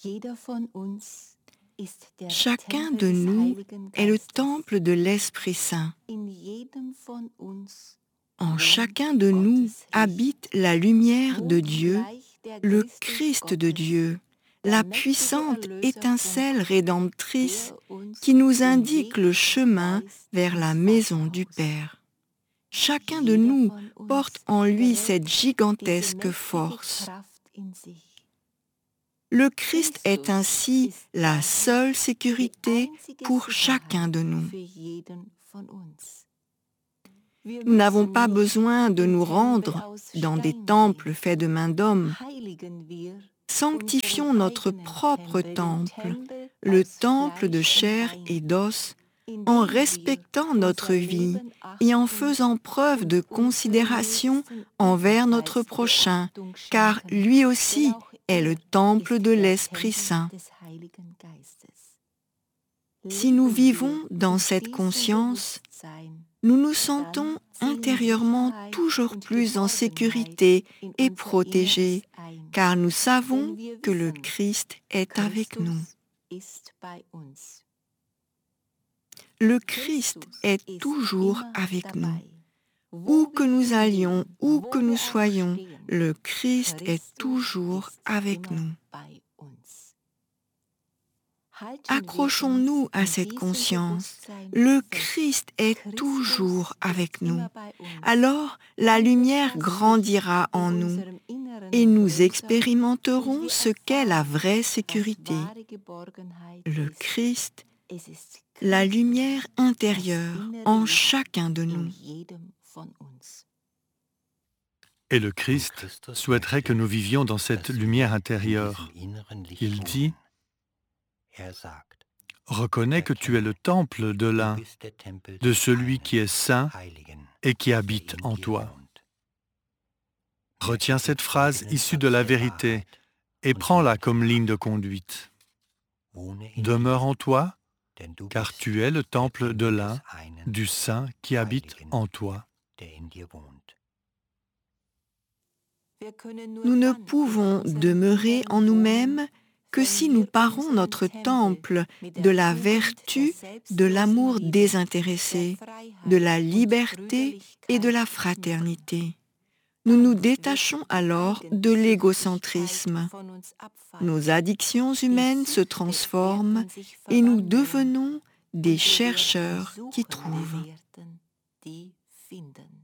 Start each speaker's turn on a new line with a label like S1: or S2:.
S1: Chacun de nous est le temple de l'Esprit Saint. En chacun de nous habite la lumière de Dieu, le Christ de Dieu, la puissante étincelle rédemptrice qui nous indique le chemin vers la maison du Père. Chacun de nous porte en lui cette gigantesque force. Le Christ est ainsi la seule sécurité pour chacun de nous. Nous n'avons pas besoin de nous rendre dans des temples faits de mains d'hommes. Sanctifions notre propre temple, le temple de chair et d'os, en respectant notre vie et en faisant preuve de considération envers notre prochain, car lui aussi est le temple de l'Esprit Saint. Si nous vivons dans cette conscience, nous nous sentons intérieurement toujours plus en sécurité et protégés, car nous savons que le Christ est avec nous. Le Christ est toujours avec nous. Où que nous allions, où que nous soyons, le Christ est toujours avec nous. Accrochons-nous à cette conscience. Le Christ est toujours avec nous. Alors, la lumière grandira en nous et nous expérimenterons ce qu'est la vraie sécurité. Le Christ, la lumière intérieure en chacun de nous.
S2: Et le Christ souhaiterait que nous vivions dans cette lumière intérieure. Il dit: « Reconnais que tu es le temple de l'un, de celui qui est saint et qui habite en toi. » Retiens cette phrase issue de la vérité et prends-la comme ligne de conduite. Demeure en toi, car tu es le temple de l'un, du Saint qui habite en toi.
S1: Nous ne pouvons demeurer en nous-mêmes que si nous parons notre temple de la vertu, de l'amour désintéressé, de la liberté et de la fraternité. Nous nous détachons alors de l'égocentrisme. Nos addictions humaines se transforment et nous devenons des chercheurs qui trouvent.